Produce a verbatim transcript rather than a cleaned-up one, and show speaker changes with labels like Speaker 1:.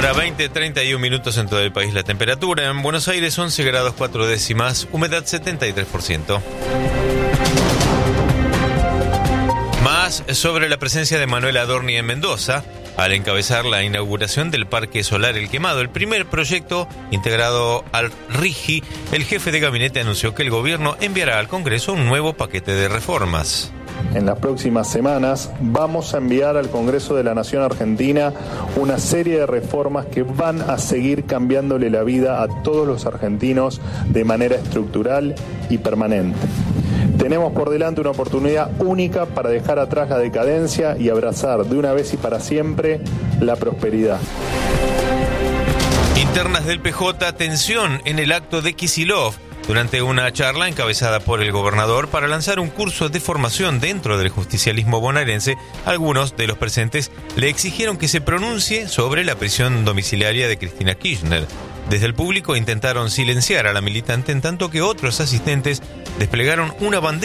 Speaker 1: Hora veinte, treinta y un minutos en todo el país. La temperatura en Buenos Aires once grados cuatro décimas, humedad setenta y tres por ciento. Más sobre la presencia de Manuel Adorni en Mendoza al encabezar la inauguración del Parque Solar El Quemado, el primer proyecto integrado al RIGI. El jefe de gabinete anunció que el gobierno enviará al Congreso un nuevo paquete de reformas.
Speaker 2: En las próximas semanas vamos a enviar al Congreso de la Nación Argentina una serie de reformas que van a seguir cambiándole la vida a todos los argentinos de manera estructural y permanente. Tenemos por delante una oportunidad única para dejar atrás la decadencia y abrazar de una vez y para siempre la prosperidad.
Speaker 1: Internas del P J, tensión en el acto de Kicillof durante una charla encabezada por el gobernador para lanzar un curso de formación dentro del justicialismo bonaerense. Algunos de los presentes le exigieron que se pronuncie sobre la prisión domiciliaria de Cristina Kirchner. Desde el público intentaron silenciar a la militante, en tanto que otros asistentes desplegaron una bandera